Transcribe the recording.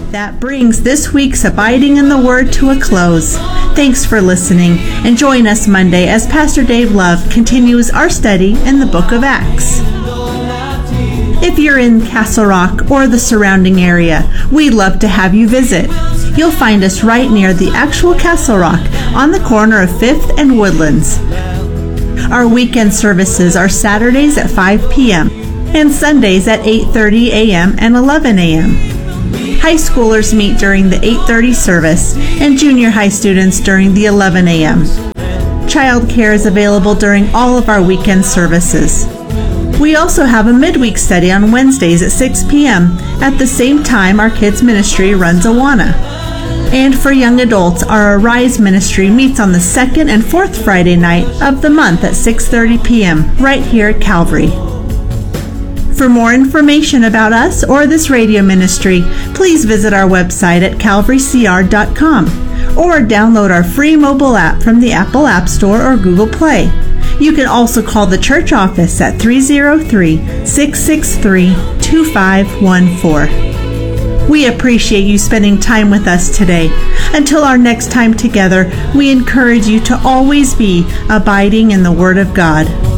That brings this week's Abiding in the Word to a close. Thanks for listening, and join us Monday as Pastor Dave Love continues our study in the book of Acts. If you're in Castle Rock or the surrounding area, we'd love to have you visit. You'll find us right near the actual Castle Rock on the corner of 5th and Woodlands. Our weekend services are Saturdays at 5 p.m. and Sundays at 8:30 a.m. and 11 a.m. High schoolers meet during the 8:30 service and junior high students during the 11 a.m. Child care is available during all of our weekend services. We also have a midweek study on Wednesdays at 6 p.m. At the same time, our kids ministry runs Awana. And for young adults, our Arise ministry meets on the second and fourth Friday night of the month at 6:30 p.m. right here at Calvary. For more information about us or this radio ministry, please visit our website at calvarycr.com or download our free mobile app from the Apple App Store or Google Play. You can also call the church office at 303-663-2514. We appreciate you spending time with us today. Until our next time together, we encourage you to always be abiding in the Word of God.